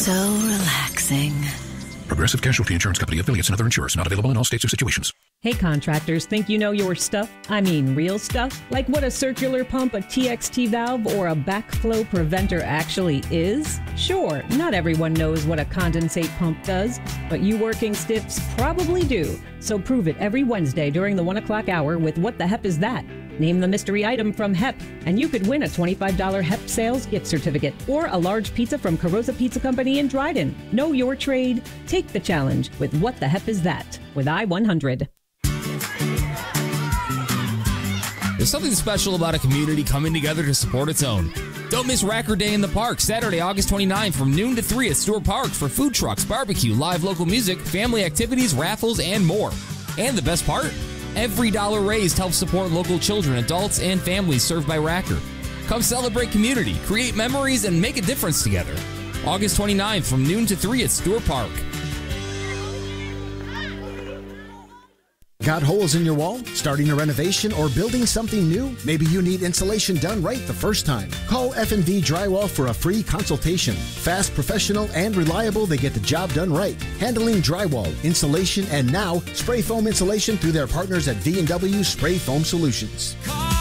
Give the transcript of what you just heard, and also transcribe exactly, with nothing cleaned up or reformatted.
So relaxing. Progressive Casualty Insurance Company, affiliates, and other insurers. Not available in all states or situations. Hey contractors, think you know your stuff? I mean real stuff? Like what a circular pump, a T X T valve, or a backflow preventer actually is? Sure, not everyone knows what a condensate pump does, but you working stiffs probably do. So prove it every Wednesday during the one o'clock hour with What the Hep Is That? Name the mystery item from Hep, and you could win a twenty-five dollars Hep sales gift certificate or a large pizza from Carosa Pizza Company in Dryden. Know your trade. Take the challenge with What the Hep Is That? With I one hundred. There's something special about a community coming together to support its own. Don't miss Racker Day in the Park, Saturday, August twenty-ninth from noon to three at Stewart Park for food trucks, barbecue, live local music, family activities, raffles, and more. And the best part? Every dollar raised helps support local children, adults, and families served by Racker. Come celebrate community, create memories, and make a difference together. August twenty-ninth from noon to three at Stewart Park. Got holes in your wall? Starting a renovation or building something new? Maybe you need insulation done right the first time. Call F and V Drywall for a free consultation. Fast, professional, and reliable, they get the job done right. Handling drywall, insulation, and now spray foam insulation through their partners at V and W Spray Foam Solutions. Call